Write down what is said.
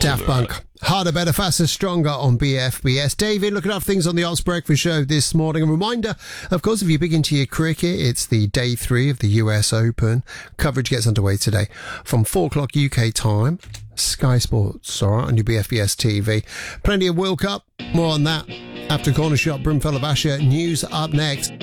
Daft Punk. Harder, better, faster, stronger on BFBS. David, looking up things on the Arts Breakfast Show this morning. A reminder, of course, if you're big into your cricket, it's the day 3 of the US Open. Coverage gets underway today from 4 o'clock UK time. Sky Sports, all right, on your BFBS TV. Plenty of World Cup. More on that after Corner Shop, Brimfella Basher. News up next.